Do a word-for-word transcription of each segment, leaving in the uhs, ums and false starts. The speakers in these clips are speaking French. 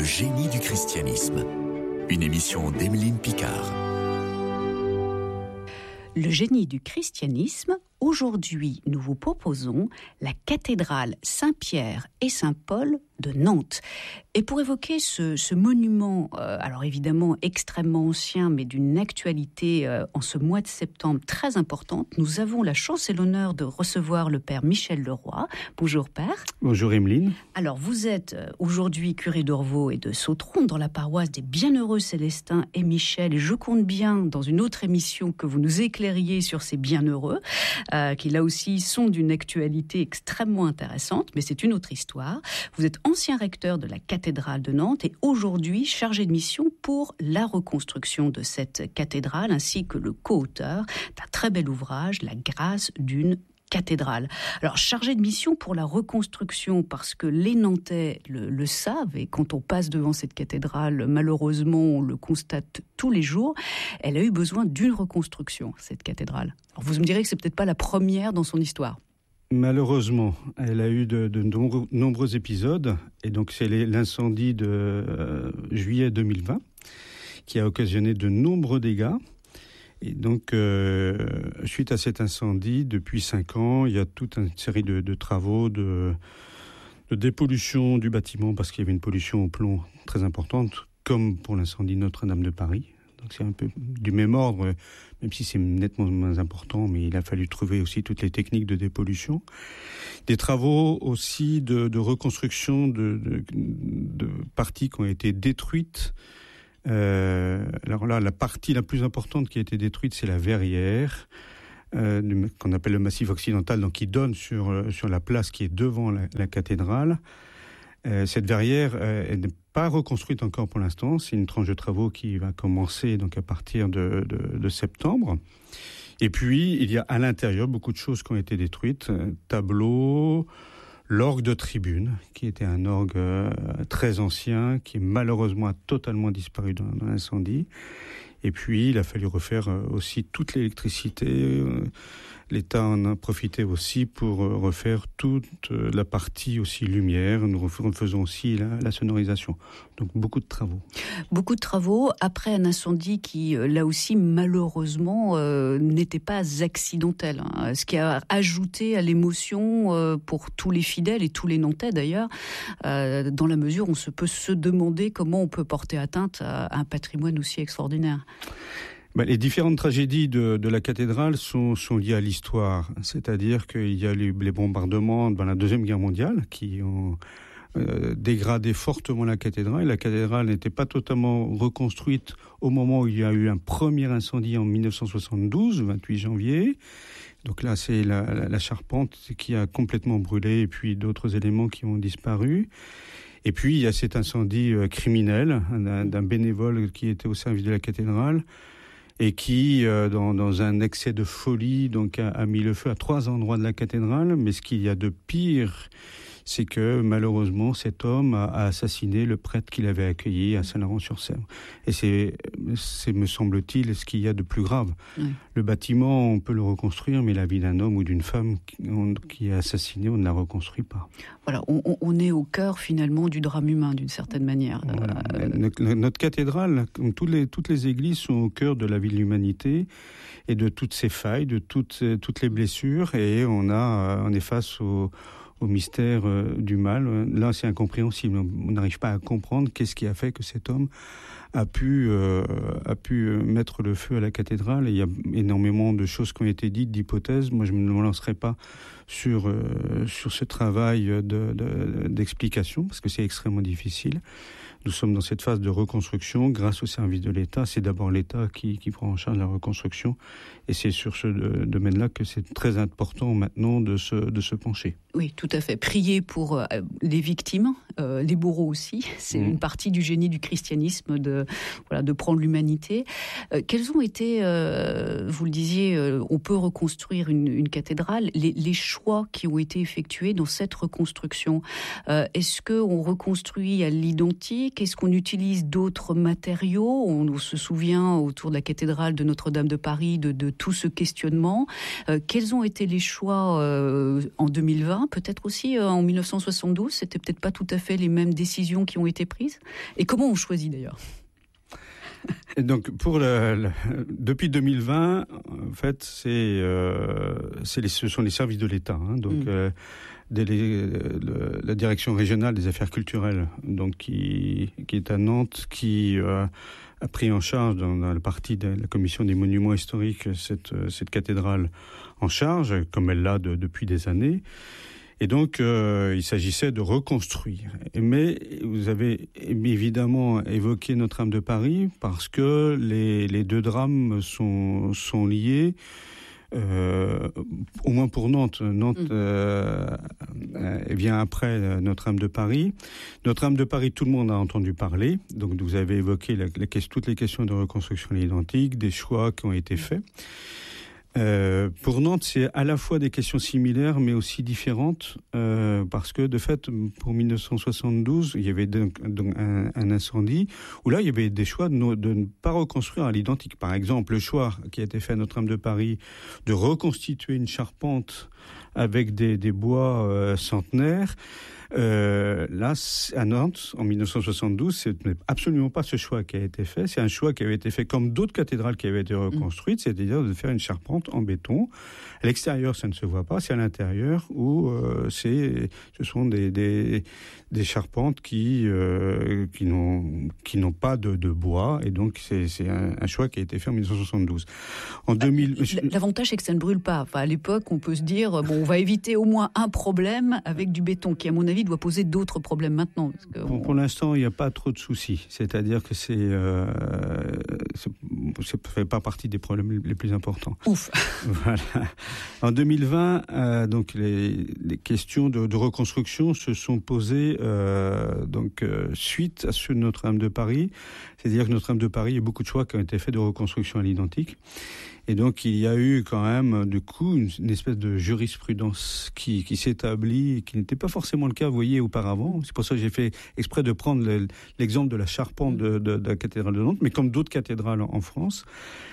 génie du christianisme. Une émission d'Emeline Picard. Le génie du christianisme. Aujourd'hui, nous vous proposons la cathédrale Saint-Pierre et Saint-Paul de Nantes. Et pour évoquer ce, ce monument, euh, alors évidemment extrêmement ancien, mais d'une actualité euh, en ce mois de septembre très importante, nous avons la chance et l'honneur de recevoir le père Michel Leroy. Bonjour père. Bonjour Emeline. Alors vous êtes euh, aujourd'hui curé d'Orvaux et de Sautron dans la paroisse des Bienheureux Célestins et Michel. Et je compte bien dans une autre émission que vous nous éclairiez sur ces bienheureux. Euh, qui là aussi sont d'une actualité extrêmement intéressante, mais c'est une autre histoire. Vous êtes ancien recteur de la cathédrale de Nantes et aujourd'hui chargé de mission pour la reconstruction de cette cathédrale, ainsi que le co-auteur d'un très bel ouvrage, La grâce d'une cathédrale. Alors, chargé de mission pour la reconstruction, parce que les Nantais le, le savent, et quand on passe devant cette cathédrale, malheureusement, on le constate tous les jours, elle a eu besoin d'une reconstruction, cette cathédrale. Alors, vous me direz que c'est peut-être pas la première dans son histoire. Malheureusement, elle a eu de, de nombreux, nombreux épisodes, et donc c'est les, l'incendie de euh, juillet deux mille vingt qui a occasionné de nombreux dégâts. Et donc, euh, suite à cet incendie, depuis cinq ans, il y a toute une série de, de travaux, de, de dépollution du bâtiment, parce qu'il y avait une pollution au plomb très importante, comme pour l'incendie Notre-Dame de Paris. Donc c'est un peu du même ordre, même si c'est nettement moins important, mais il a fallu trouver aussi toutes les techniques de dépollution. Des travaux aussi de, de reconstruction de, de, de parties qui ont été détruites. Euh, alors là, la partie la plus importante qui a été détruite, c'est la verrière, euh, du, qu'on appelle le massif occidental, donc qui donne sur, euh, sur la place qui est devant la, la cathédrale. Euh, cette verrière, euh, elle n'est pas reconstruite encore pour l'instant. C'est une tranche de travaux qui va commencer donc à partir de, de, de septembre. Et puis, il y a à l'intérieur beaucoup de choses qui ont été détruites. Euh, tableaux, l'orgue de tribune, qui était un orgue euh, très ancien, qui malheureusement a totalement disparu dans, dans l'incendie. Et puis, il a fallu refaire euh, aussi toute l'électricité. Euh, L'État en a profité aussi pour euh, refaire toute euh, la partie aussi lumière. Nous refaisons aussi la, la sonorisation. Donc, beaucoup de travaux. Beaucoup de travaux après un incendie qui, là aussi, malheureusement, euh, n'était pas accidentel. Hein, ce qui a ajouté à l'émotion euh, pour tous les fidèles et tous les Nantais d'ailleurs, euh, dans la mesure où on se peut se demander comment on peut porter atteinte à un patrimoine aussi extraordinaire. Ben, les différentes tragédies de, de la cathédrale sont, sont liées à l'histoire. C'est-à-dire qu'il y a les, les bombardements dans la Deuxième Guerre mondiale qui ont euh, dégradé fortement la cathédrale. La cathédrale n'était pas totalement reconstruite au moment où il y a eu un premier incendie en dix-neuf cent soixante-douze, le vingt-huit janvier. Donc là, c'est la, la, la charpente qui a complètement brûlé et puis d'autres éléments qui ont disparu. Et puis, il y a cet incendie euh, criminel d'un, d'un bénévole qui était au service de la cathédrale et qui, euh, dans, dans un excès de folie, donc a, a mis le feu à trois endroits de la cathédrale. Mais ce qu'il y a de pire, c'est que malheureusement, cet homme a, a assassiné le prêtre qu'il avait accueilli à Saint-Laurent-sur-Sèvre. Et c'est, c'est, me semble-t-il, ce qu'il y a de plus grave. Oui. Le bâtiment, on peut le reconstruire, mais la vie d'un homme ou d'une femme qui, on, qui est assassiné, on ne la reconstruit pas. Voilà, on, on est au cœur finalement du drame humain, d'une certaine manière. Voilà. Euh... Notre, notre cathédrale, comme toutes les, toutes les églises, sont au cœur de la vie de l'humanité et de toutes ses failles, de toutes, toutes les blessures. Et on, a, on est face au... au mystère euh, du mal. Là, c'est incompréhensible. On n'arrive pas à comprendre qu'est-ce qui a fait que cet homme a pu, euh, a pu mettre le feu à la cathédrale. Et il y a énormément de choses qui ont été dites, d'hypothèses. Moi, je ne me lancerai pas sur, euh, sur ce travail de, de, d'explication, parce que c'est extrêmement difficile. Nous sommes dans cette phase de reconstruction grâce au service de l'État. C'est d'abord l'État qui, qui prend en charge la reconstruction. Et c'est sur ce de, domaine-là que c'est très important maintenant de se, de se pencher. Oui, tout à fait. Prier pour euh, les victimes, euh, les bourreaux aussi. C'est mmh. une partie du génie du christianisme de, voilà, de prendre l'humanité. Euh, quelles ont été, euh, vous le disiez, euh, on peut reconstruire une, une cathédrale. Les, les choix qui ont été effectués dans cette reconstruction. Euh, est-ce qu'on reconstruit à l'identique? Est-ce qu'on utilise d'autres matériaux? On se souvient autour de la cathédrale de Notre-Dame de Paris de, de tout ce questionnement. Euh, quels ont été les choix euh, en deux mille vingt? Peut-être aussi euh, en mille neuf cent soixante-douze, c'était peut-être pas tout à fait les mêmes décisions qui ont été prises. Et comment on choisit d'ailleurs? Et donc, pour le, le, depuis deux mille vingt, en fait, c'est, euh, c'est les, ce sont les services de l'État. Hein, donc, mmh. euh, des, les, le, la direction régionale des affaires culturelles, donc qui, qui est à Nantes, qui euh, a pris en charge dans, dans la partie de la commission des monuments historiques cette, cette cathédrale en charge, comme elle l'a de, depuis des années. Et donc, euh, il s'agissait de reconstruire. Mais vous avez évidemment évoqué Notre-Dame de Paris parce que les, les deux drames sont, sont liés, euh, au moins pour Nantes. Nantes euh, euh, vient après Notre-Dame de Paris. Notre-Dame de Paris, tout le monde a entendu parler. Donc, vous avez évoqué la, la, toutes les questions de reconstruction à l'identique, des choix qui ont été faits. Euh, pour Nantes, c'est à la fois des questions similaires, mais aussi différentes, euh, parce que de fait, pour mille neuf cent soixante-douze, il y avait donc, donc un, un incendie où là, il y avait des choix de, no, de ne pas reconstruire à l'identique. Par exemple, le choix qui a été fait à Notre-Dame de Paris de reconstituer une charpente avec des, des bois euh, centenaires. Euh, là, à Nantes, en mille neuf cent soixante-douze, ce n'est absolument pas ce choix qui a été fait. C'est un choix qui avait été fait comme d'autres cathédrales qui avaient été reconstruites, mmh. c'est-à-dire de faire une charpente en béton. À l'extérieur, ça ne se voit pas. C'est à l'intérieur où euh, c'est, ce sont des, des, des charpentes qui, euh, qui, n'ont, qui n'ont pas de, de bois. Et donc, c'est, c'est un, un choix qui a été fait en mille neuf cent soixante-douze. En deux mille... L'avantage, c'est que ça ne brûle pas. Enfin, à l'époque, on peut se dire, bon, on va éviter au moins un problème avec du béton qui, à mon avis, doit poser d'autres problèmes maintenant. Parce que pour, on... pour l'instant, il n'y a pas trop de soucis. C'est-à-dire que c'est, euh, c'est, ça ne fait pas partie des problèmes les plus importants. Ouf. Voilà. En deux mille vingt, euh, donc les, les questions de, de reconstruction se sont posées euh, donc euh, suite à ceux de Notre-Dame de Paris. C'est-à-dire que Notre-Dame de Paris, il y a beaucoup de choix qui ont été faits de reconstruction à l'identique. Et donc, il y a eu quand même, du coup, une, une espèce de jurisprudence qui, qui s'établit et qui n'était pas forcément le cas, vous voyez, auparavant. C'est pour ça que j'ai fait exprès de prendre le, l'exemple de la charpente de, de, de la cathédrale de Nantes, mais comme d'autres cathédrales en, en France.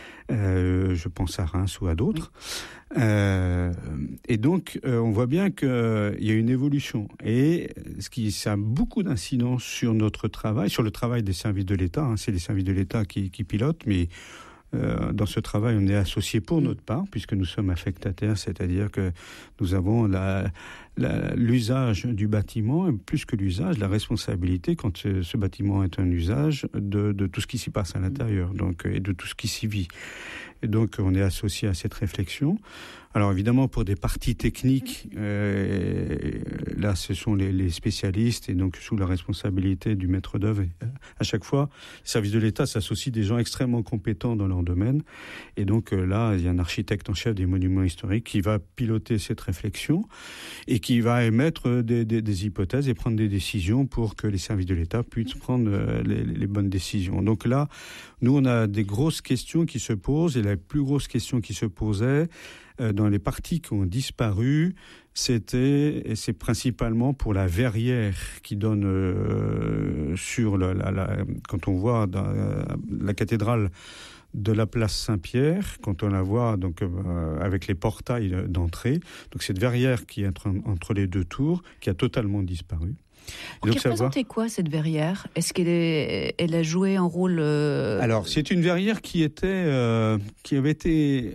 Euh, je pense à Reims ou à d'autres. Euh, et donc, euh, on voit bien qu'il euh, y a une évolution. Et ce qui, ça a beaucoup d'incidence sur notre travail, sur le travail des services de l'État. Hein. C'est les services de l'État qui, qui pilotent, mais Euh, dans ce travail, on est associé pour notre part, puisque nous sommes affectataires, c'est-à-dire que nous avons la, la, l'usage du bâtiment, et plus que l'usage, la responsabilité, quand ce, ce bâtiment est un usage, de, de tout ce qui s'y passe à l'intérieur, donc, et de tout ce qui s'y vit. Et donc, on est associé à cette réflexion. Alors, évidemment, pour des parties techniques, euh, là, ce sont les, les spécialistes, et donc sous la responsabilité du maître d'œuvre. À chaque fois, les services de l'État s'associent des gens extrêmement compétents dans leur domaine. Et donc, euh, là, il y a un architecte en chef des monuments historiques qui va piloter cette réflexion et qui va émettre des, des, des hypothèses et prendre des décisions pour que les services de l'État puissent prendre euh, les, les bonnes décisions. Donc là, nous, on a des grosses questions qui se posent, et la plus grosse question qui se posait euh, dans les parties qui ont disparu, c'était, et c'est principalement pour la verrière qui donne euh, sur la, la, la, quand on voit dans euh, la cathédrale de la place Saint-Pierre, quand on la voit donc euh, avec les portails d'entrée, donc cette verrière qui est entre, entre les deux tours, qui a totalement disparu. Qui représentait quoi, cette verrière ? Est-ce qu'elle est, elle a joué un rôle euh... Alors, c'est une verrière qui était, euh, qui avait été,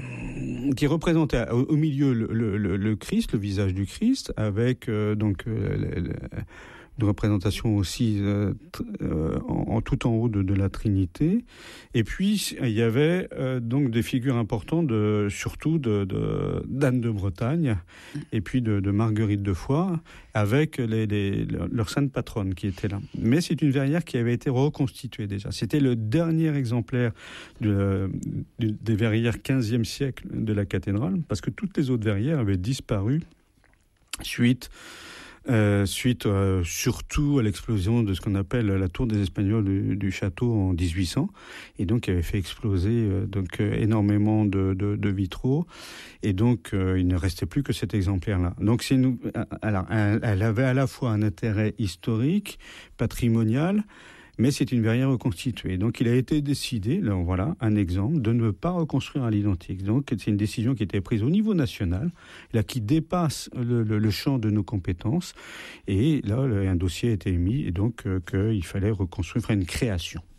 qui représentait au, au milieu le, le, le Christ, le visage du Christ, avec euh, donc euh, le, le, une représentation aussi euh, euh, en, en tout en haut de, de la Trinité. Et puis il y avait euh, donc des figures importantes, de, surtout de, de, d'Anne de Bretagne et puis de, de Marguerite de Foix, avec les, les, leur sainte patronne qui était là. Mais c'est une verrière qui avait été reconstituée déjà. C'était le dernier exemplaire de, de, des verrières quinzième siècle de la cathédrale, parce que toutes les autres verrières avaient disparu suite Euh, suite euh, surtout à l'explosion de ce qu'on appelle la tour des Espagnols du, du château en dix-huit cents, et donc qui avait fait exploser euh, donc euh, énormément de, de, de vitraux, et donc euh, il ne restait plus que cet exemplaire-là. Donc c'est une, alors, elle avait à la fois un intérêt historique, patrimonial, mais c'est une verrière reconstituée. Donc il a été décidé, là voilà un exemple, de ne pas reconstruire à l'identique. Donc c'est une décision qui a été prise au niveau national, là qui dépasse le, le, le champ de nos compétences. Et là un dossier a été émis, et donc euh, qu'il fallait reconstruire, faire une création.